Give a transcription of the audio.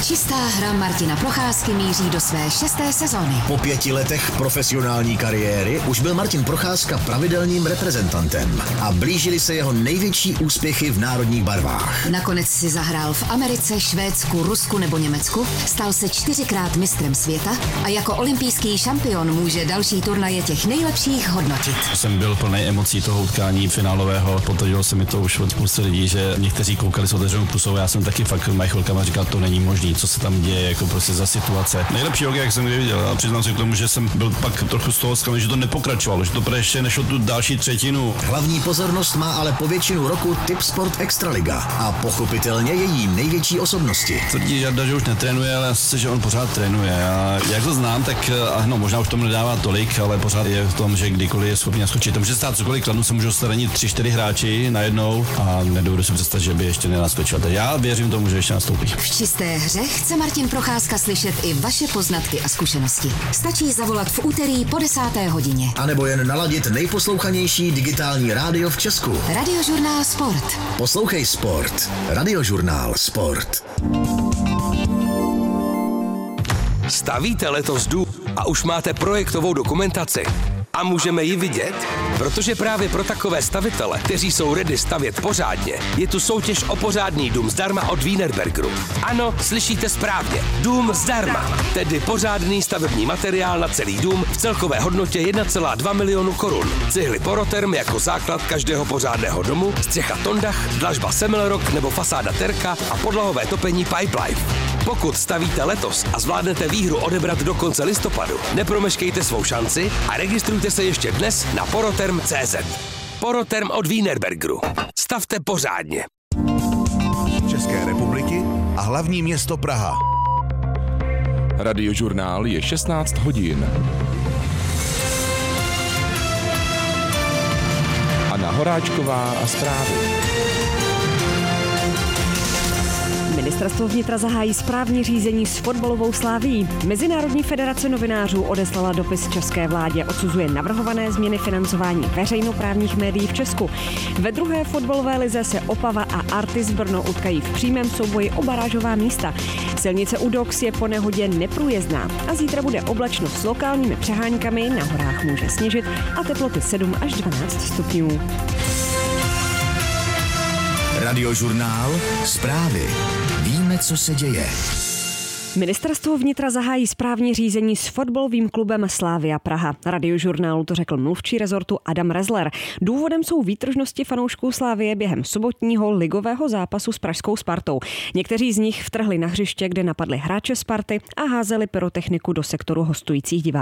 Čistá hra Martina Procházky míří do své 6. sezóny. Po 5 letech profesionální kariéry už byl Martin Procházka pravidelným reprezentantem a blížily se jeho největší úspěchy v národních barvách. Nakonec si zahrál v Americe, Švédsku, Rusku nebo Německu, stal se 4krát mistrem světa a jako olympijský šampion může další turnaje těch nejlepších hodnotit. Jsem byl plný emocí toho utkání finálového, potvrdilo se mi to už od spousty lidí, že někteří koukali s otevřenou pusou, já jsem taky fakt chvilkama říkal, to není možný, co se tam děje, jako prostě za situace. Nejlepší hokej, jak jsem kdy viděl, a přiznám se k tomu, že jsem byl pak trochu z toho zklamaný, že to nepokračovalo, že to ještě nešlo tu další třetinu. Hlavní pozornost má ale po většinu roku Tipsport Extraliga a pochopitelně její největší osobnosti. Tvrdí Žarda, že už netrénuje, ale já si, že on pořád trénuje. A jak to znám, tak no, možná už tomu nedává tolik, ale pořád je v tom, že kdykoliv je schopný naskočit. To může stát cokoliv, kladnu se můžou staranit 3-4 hráči najednou a nedovedu si představit, že by ještě nenaskočil. Já věřím tomu, že ještě nastoupí. V čisté hře chce Martin Procházka slyšet i vaše poznatky a zkušenosti. Stačí zavolat v úterý po 10. hodině. A nebo jen naladit nejposlouchanější digitální rádio v Česku. Radiožurnál Sport. Poslouchej Sport. Radiožurnál Sport. Stavíte letos dům a už máte projektovou dokumentaci? A můžeme ji vidět? Protože právě pro takové stavitele, kteří jsou ready stavět pořádně, je tu soutěž o pořádný dům zdarma od Wienerberg Group. Ano, slyšíte správně. Dům zdarma. Tedy pořádný stavební materiál na celý dům v celkové hodnotě 1,2 milionu korun. Cihly Poroterm jako základ každého pořádného domu, střecha Tondach, dlažba Semmelrock nebo fasáda Terka a podlahové topení Pipelife. Pokud stavíte letos a zvládnete výhru odebrat do konce listopadu, nepromeškejte svou šanci a registrujte se ještě dnes na poroterm.cz. Poroterm od Wienerberg Group. Stavte pořádně. České republiky a hlavní město Praha. Radiožurnál je 16 hodin. Anna Horáčková a zprávy. Ministerstvo vnitra zahájí správní řízení s fotbalovou Slavií. Mezinárodní federace novinářů odeslala dopis české vládě, odsuzuje navrhované změny financování veřejnoprávních médií v Česku. Ve druhé fotbalové lize se Opava a Artis Brno utkají v přímém souboji o barážová místa. Silnice Udox je po nehodě neprůjezdná a zítra bude oblačno s lokálními přeháňkami, na horách může sněžit a teploty 7 až 12 stupňů. Radiožurnál Zprávy. Víme, co se děje. Ministerstvo vnitra zahájí správní řízení s fotbalovým klubem Slavia Praha. Radiožurnálu to řekl mluvčí rezortu Adam Rezler. Důvodem jsou výtržnosti fanoušků Slavie během sobotního ligového zápasu s pražskou Spartou. Někteří z nich vtrhli na hřiště, kde napadli hráče Sparty a házeli pyrotechniku do sektoru hostujících diváků.